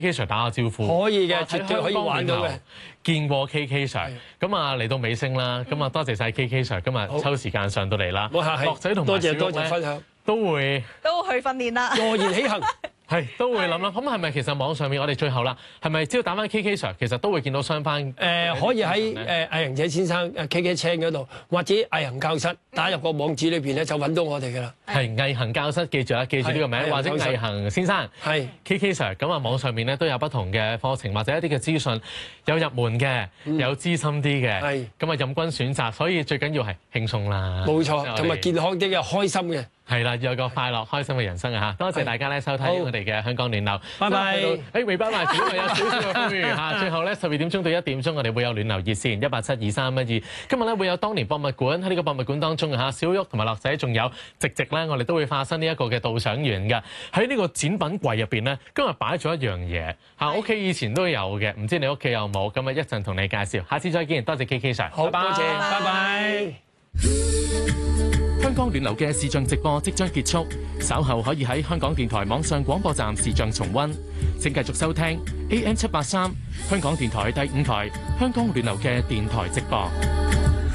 KK Sir 打個招呼， 可以嘅，絕對可以玩到嘅。 見過 KK Sir，咁啊嚟到尾聲啦，咁啊多謝晒 KK Sir 今日抽時間上到嚟啦。 冇客氣， 樂仔同埋小玉多謝分享， 都會去訓練啦， 坐言起行。 係都會諗啦，咁係咪其實網上面我哋最後啦，係咪只要打翻 KK Sir， 其實都會見到雙番？ 可以喺毅行者先生KK Chan 嗰度，或者毅行教室打入個網址裏邊咧，就揾到我哋噶啦。 係毅行教室，記住啦，記住呢個名，或者毅行先生係 KK Sir。咁啊，網上面咧都有不同嘅課程或者一啲嘅資訊，有入門嘅，有資深啲嘅，係咁啊，任君選擇。所以最緊要係輕鬆啦， 冇錯，同埋健康啲嘅，開心嘅。係啦，有個快樂開心嘅人生啊！嚇，多謝大家咧收睇我哋嘅香港暖流， 拜拜。 未拜埋，只係有少少嘅呼籲嚇。最後咧12點鐘到1點鐘，我哋會有暖流熱線1872312。今日咧會有當年博物館，喺呢個博物館當中嚇，小玉同埋樂仔仲有直咧，我哋都會化身呢一個嘅導賞員嘅。喺呢個展品櫃入邊咧，今日擺咗一樣嘢嚇，屋企以前都有嘅，唔知你屋企有冇？咁啊一陣同你介紹，下次再見，多謝 KK Sir， 好，多謝，拜拜。 香港暖流嘅視像直播即將結束，稍後可以喺香港電台網上廣播站視像重溫。請繼續收聽 AM783香港電台第5台香港暖流嘅電台直播。